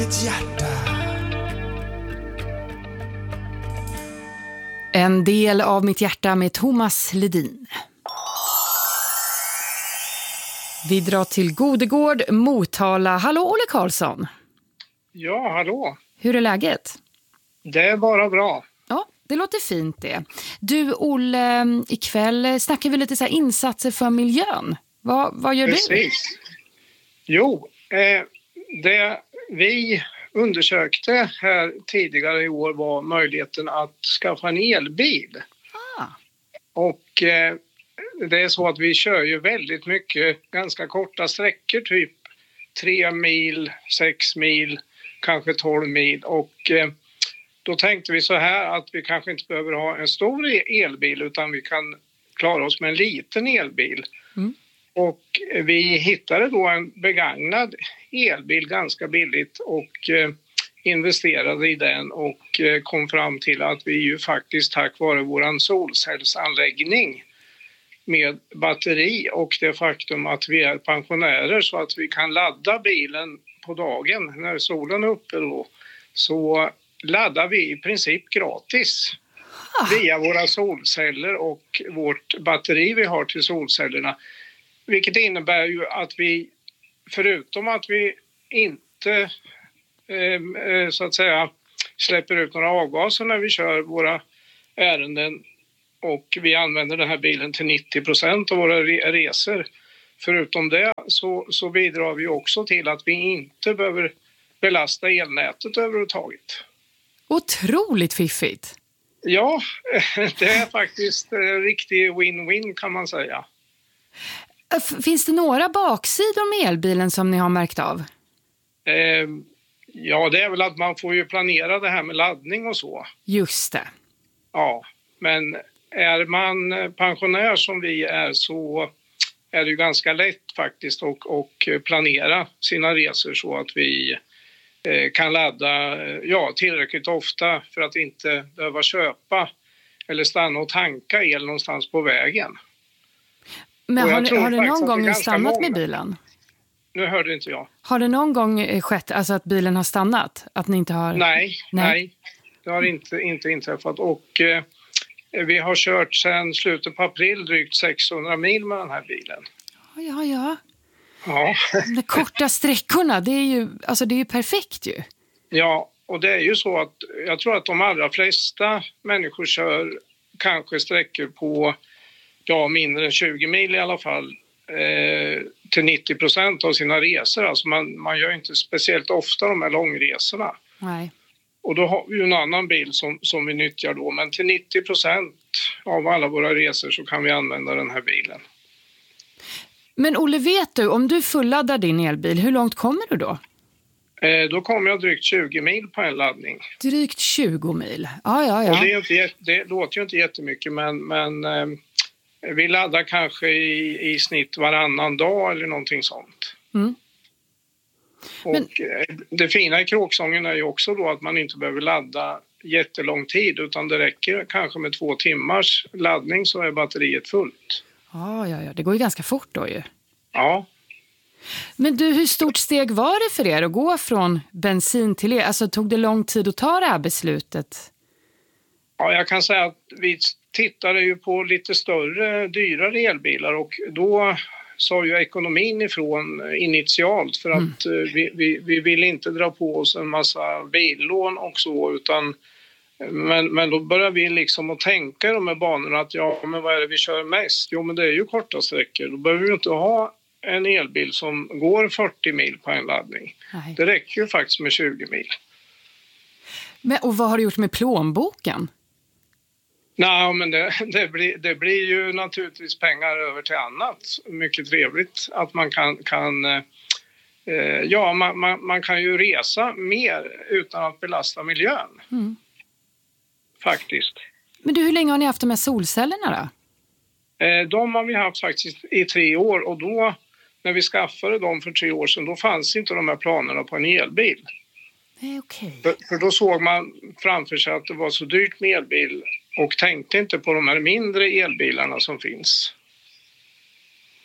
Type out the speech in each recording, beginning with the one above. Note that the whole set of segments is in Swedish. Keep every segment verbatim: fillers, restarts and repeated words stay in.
En del av mitt hjärta med Thomas Ledin. Vi drar till Godegård, Motala. Hallå Olle Karlsson. Ja, hallå. Hur är läget? Det är bara bra. Ja, det låter fint det. Du Olle, ikväll snackar vi lite så här insatser för miljön. Vad, vad gör Precis. du? Jo, eh, det vi undersökte här tidigare i år var möjligheten att skaffa en elbil. Ah. Och eh, det är så att vi kör ju väldigt mycket ganska korta sträckor, typ tre mil, sex mil, kanske tolv mil. Och eh, då tänkte vi så här att vi kanske inte behöver ha en stor elbil utan vi kan klara oss med en liten elbil. Mm. Och vi hittade då en begagnad elbil ganska billigt och eh, investerade i den och eh, kom fram till att vi ju faktiskt tack vare våran solcellsanläggning med batteri och det faktum att vi är pensionärer så att vi kan ladda bilen på dagen när solen är uppe då, så laddar vi i princip gratis via våra solceller och vårt batteri vi har till solcellerna. Vilket innebär ju att vi, förutom att vi inte eh, så att säga släpper ut några avgaser när vi kör våra ärenden och vi använder den här bilen till nittio procent av våra resor. Förutom det så, så bidrar vi också till att vi inte behöver belasta elnätet överhuvudtaget. Otroligt fiffigt! Ja, det är faktiskt en riktig win-win kan man säga. Finns det några baksidor med elbilen som ni har märkt av? Eh, ja, det är väl att man får ju planera det här med laddning och så. Just det. Ja, men är man pensionär som vi är så är det ju ganska lätt faktiskt att och planera sina resor så att vi eh, kan ladda ja, tillräckligt ofta för att inte behöva köpa eller stanna och tanka el någonstans på vägen. Men har, ni, har det någon gång det stannat många. med bilen? Nu hörde inte jag. Har det någon gång skett alltså att bilen har stannat? Att ni inte har... Nej, nej. nej. Det har inte, inte inträffat. Och eh, vi har kört sedan slutet på april drygt sexhundra mil med den här bilen. Ja, ja. Ja. De korta sträckorna, det är ju, alltså det är ju perfekt ju. Ja, och det är ju så att jag tror att de allra flesta människor kör kanske sträckor på ja, mindre än tjugo mil i alla fall eh, till nittio procent av sina resor. Alltså man, man gör inte speciellt ofta de här långresorna. Nej. Och då har vi ju en annan bil som, som vi nyttjar då. Men till nittio procent av alla våra resor så kan vi använda den här bilen. Men Olle, vet du, om du fulladdar din elbil, hur långt kommer du då? Eh, då kommer jag drygt tjugo mil på en laddning. Drygt tjugo mil? Ja, ja, ja. Och det, är inte, det låter ju inte jättemycket men... men eh, vi laddar kanske i, i snitt varannan dag eller någonting sånt. Mm. Och Men... det fina i kråksången är ju också då att man inte behöver ladda jättelång tid utan det räcker kanske med två timmars laddning så är batteriet fullt. Ja, ja, ja. Det går ju ganska fort då ju. Ja. Men du, hur stort steg var det för er att gå från bensin till el? Alltså tog det lång tid att ta det här beslutet? Ja, jag kan säga att vi tittade ju på lite större, dyrare elbilar och då sa ju ekonomin ifrån initialt för att mm. vi, vi, vi vill inte dra på oss en massa billån och så utan men, men då börjar vi liksom att tänka i de här banorna att ja men vad är det vi kör mest? Jo men det är ju korta sträckor, då behöver vi inte ha en elbil som går fyrtio mil på en laddning. Nej. Det räcker ju faktiskt med tjugo mil. Men, och vad har du gjort med plånboken? Nej, men det, det, blir, det blir ju naturligtvis pengar över till annat. Mycket trevligt att man kan, kan eh, ja, man, man, man kan ju resa mer utan att belasta miljön. Mm. Faktiskt. Men du, hur länge har ni haft de här solcellerna då? Eh, de har vi haft faktiskt i tre år och då, när vi skaffade dem för tre år sedan, då fanns inte de här planerna på en elbil. Nej, okej. För, för då såg man framför sig att det var så dyrt med elbil och tänkte inte på de här mindre elbilarna som finns.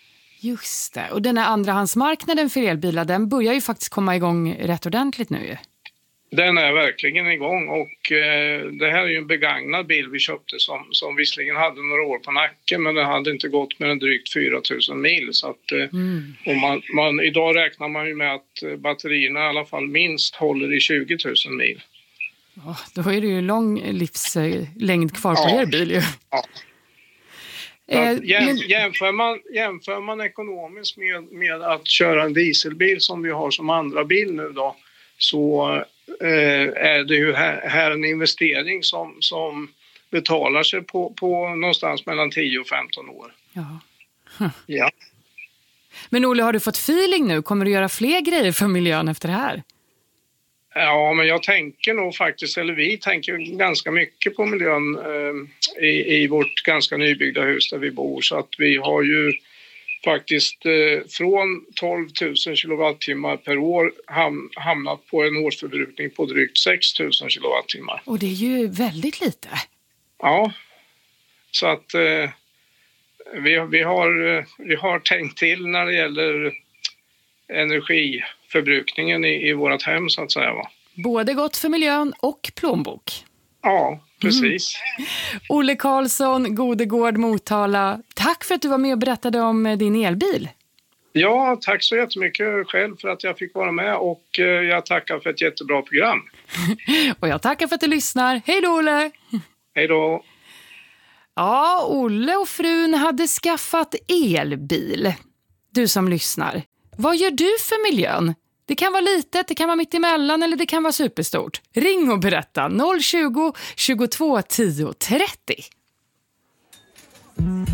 Just det. Och den här andrahandsmarknaden för elbilar, den börjar ju faktiskt komma igång rätt ordentligt nu ju. Den är verkligen igång och eh, det här är ju en begagnad bil vi köpte som, som visserligen hade några år på nacken, men den hade inte gått mer än drygt fyra tusen mil. Så att, eh, mm. och man, man, idag räknar man ju med att batterierna i alla fall minst håller i tjugo tusen mil. Ja, då är det ju lång livslängd kvar på ja. er bil ju. Ja. Eh, jäm, men... jämför, man, jämför man ekonomiskt med, med att köra en dieselbil som vi har som andra bil nu då, så eh, är det ju här, här en investering som, som betalar sig på, på någonstans mellan tio och femton år. Ja. Hm. Ja. Men Olle, har du fått feeling nu? Kommer du göra fler grejer för miljön efter det här? Ja, men jag tänker nog faktiskt, eller vi tänker ganska mycket på miljön eh, i, i vårt ganska nybyggda hus där vi bor. Så att vi har ju faktiskt eh, från tolv tusen kilowattimmar per år ham, hamnat på en årsförbrukning på drygt sex tusen kilowattimmar. Och det är ju väldigt lite. Ja, så att eh, vi, vi, har, vi har tänkt till när det gäller energiförbrukningen i, i vårt hem så att säga, va? Både gott för miljön och plånbok. Ja, precis. Mm. Olle Karlsson, Godegård, Motala. Tack för att du var med och berättade om din elbil. Ja, tack så jättemycket själv för att jag fick vara med och jag tackar för ett jättebra program. Och jag tackar för att du lyssnar. Hej då, Olle! Hej då! Ja, Olle och frun hade skaffat elbil. Du som lyssnar. Vad gör du för miljön? Det kan vara litet, det kan vara mitt emellan eller det kan vara superstort. Ring och berätta noll tjugo, tjugotvå, tio, trettio.